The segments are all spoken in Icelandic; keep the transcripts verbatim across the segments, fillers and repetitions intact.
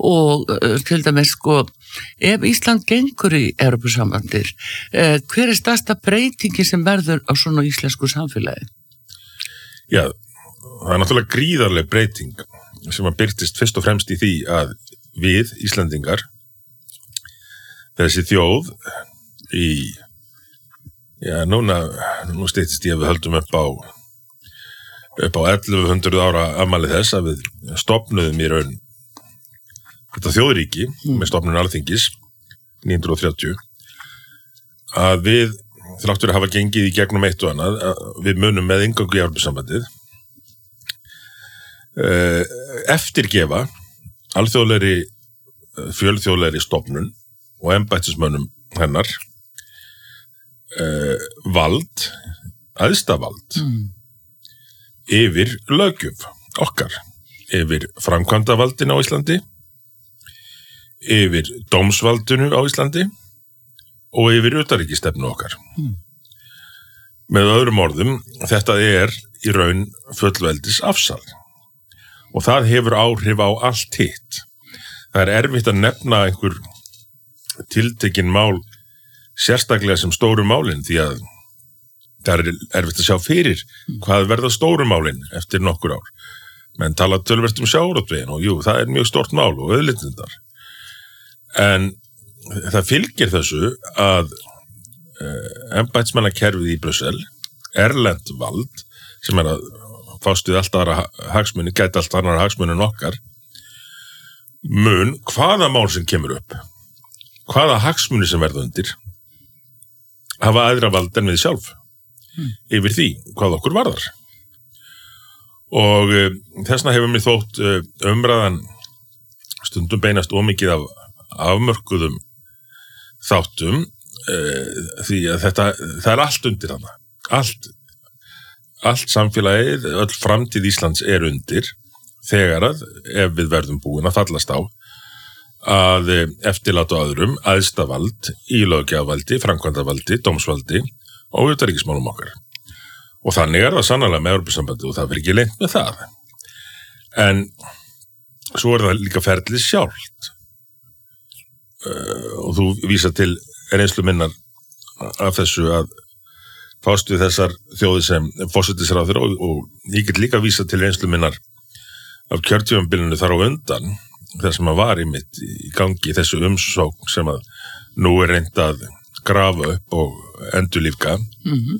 og uh, til dæmis sko, ef Ísland gengur í Evrópusambandið, uh, hver er stærsta breytingi sem verður á svona íslensku samfélagi? Já, það er náttúrulega gríðarleg breyting sem að birtist fyrst og fremst í því að við, Íslendingar, þessi þjóð í, já, núna, nú styttist ég að við höldum upp á upp á ellefu hundruð ára afmæli þess að við stofnuðum í raun þetta þjóðríki mm. með stofnun Alþingis níu hundruð þrjátíu að við þráttur að hafa gengið í gegnum eitt og annað við munum með inngöngu í Evrópusambandið eftirgefa alþjóðlegri fjölþjóðlegri stofnun og embættismönnum hennar vald æðsta vald mm. yfir löggjöf okkar, yfir framkvæmdavaldinu á Íslandi, yfir dómsvaldinu á Íslandi og yfir utanríkisstefnu okkar. Mm. Með öðrum orðum, þetta er í raun fullveldis afsal og það hefur áhrif á allt hitt. Það er erfitt að nefna einhver tiltekin mál sérstaklega sem stóru málin því að það er erfitt að sjá fyrir hvað verða stóru málin eftir nokkur ár. Menn tala töluvert um sjávarútveginn og jú, það er mjög stórt mál og auðlindindar. En það fylgir þessu að uh, embættismannakerfið í Brussel, erlent vald, sem er að fást við allt aðra hagsmuni, gæti allt aðra hagsmuni en okkar, mun hvaða mál sem kemur upp, hvaða hagsmuni sem verða undir, hafa aðra vald en við sjálf. Hmm. Yfir því hvað okkur varðar og uh, þessna hefur mér þótt uh, umræðan stundum beinast ómikið af afmörkuðum þáttum uh, því að þetta það er allt undir hana allt, allt samfélagið öll framtíð Íslands er undir þegar að ef við verðum búin að fallast á að uh, eftirláta öðrum æðsta vald í löggjafarvaldi, framkvæmdarvaldi, dómsvaldi og utanríkismálum okkar. Og þannig er það sannarlega með Evrópusambandið og það verður ekki lengt með það. En svo er það líka ferlið sjálft. Uh, og þú vísa til reynslu minnar af þessu að fást við þessar þjóðir sem forsætisráðherra og, og ég get líka vísa til reynslu minnar af kjörtímabilinu þar á undan þar sem að var í mitt í gangi þessu umsókn sem að nú er reynt að grafa upp og endurlífga mm-hmm.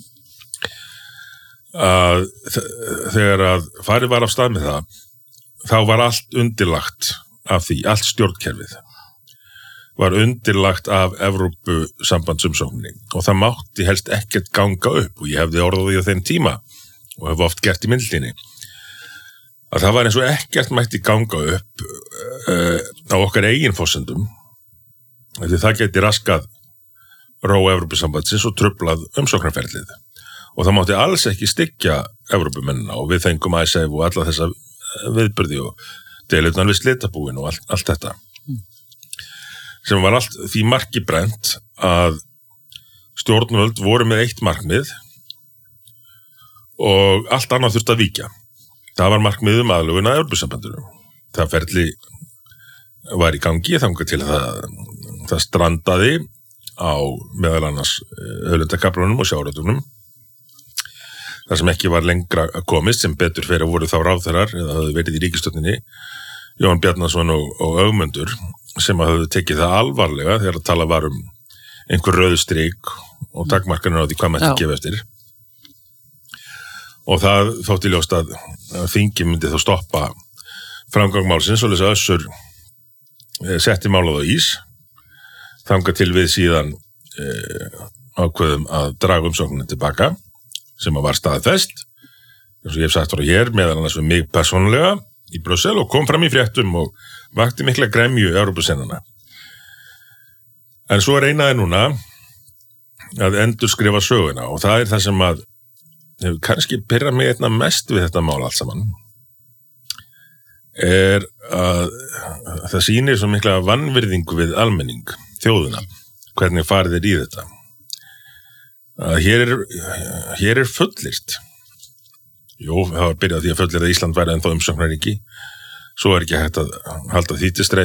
að þegar að farið var af stað með það þá var allt undirlagt af því, allt stjórnkerfið var undirlagt af Evrópusambandsumsókninni og það mátti helst ekkert ganga upp og ég hefði orðað því á þeim tíma og hef oft gert í myndlinni að það var eins og ekkert mætti ganga upp uh, á okkar eigin forsendum því það geti raskað ró Evrópusambandsins og trublað umsóknarferlið og það mátti alls ekki styggja Evrópumennina og við fengum I C E F og alla þessa viðburði og deilurnar við slitabúin og allt, allt þetta mm. sem var allt því marki brennt að stjórnvöld voru með eitt markmið og allt annað þurfti að víkja það var markmið um aðlögun að Evrópusambandinu það ferli var í gangi þangað til það, það strandaði á meðal annars auðlindakaflunum og sjávarútveginum þar sem ekki var lengra komist sem betur fyrir voru þá ráðherrar eða hafði verið í ríkisstjórninni Jón Bjarnason og, og Ögmundur sem hafði tekið það alvarlega þegar að tala var um einhver rauðstrik og takmarkanir á því hvað mætti gefa eftir og það þótti ljóst að þingi myndi þá stoppa framgang málsins og þess að Össur setti málað á ís þangað til við síðan eh, ákveðum að draga umsóknina tilbaka sem að var staðfest eins og ég hef sagt frá hér meðal annars við mig persónulega í Brussel og kom fram í fréttum og vakti mikla gremju í Evrópusennana. En svo reynaði núna að endur skrifa söguna og það er það sem að hefur kannski pirrað mig einna mest við þetta mál allt saman er að það sýnir svo mikla vanvirðingu við almenning, þjóðuna, hvernig farið er í þetta. Að hér er, hér er fullyrt. Jú, það var byrjað því að fullyrt að Ísland væri ennþá umsóknarríki, svo er ekki hægt að halda því til streitu